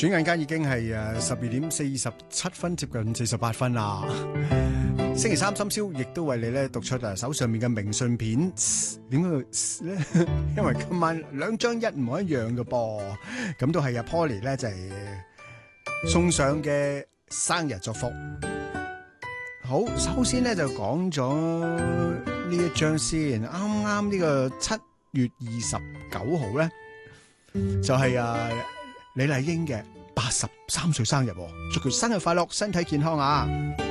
轉眼間已經係12:47，接近48分啦。星期三深宵亦都為你咧讀出手上面嘅明信片。點解咧？因為今晚兩張一模一樣嘅噃，咁都係阿 Polly 咧就係送上嘅生日祝福。好，首先咧就講咗呢一張先。啱啱呢個7月29號咧，就係李麗英嘅83歲生日，祝佢生日快樂，身體健康啊！